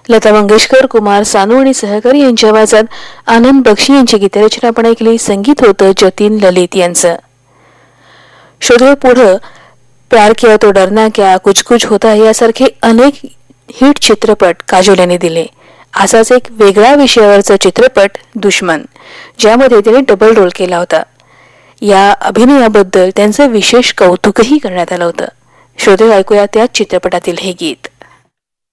लता मंगेशकर, कुमार सानू आणि सहकारी यांच्या आवाजात आनंद बक्षी यांची गीतरचना आपण ऐकली. संगीत होतं जतीन ललित यांचं. शोधे पुढं प्यार किया तो डरना क्या, कुछ कुछ होता है यासारखे अनेक हिट चित्रपट काजोल यांनी दिले. असाच एक वेगळ्या विषयावरचा चित्रपट दुश्मन, ज्यामध्ये त्याने डबल रोल केला होता. या अभिनयाबद्दल त्यांचं विशेष कौतुकही करण्यात आलं होतं. श्रोते, ऐकूया त्याच चित्रपटातील हे गीत.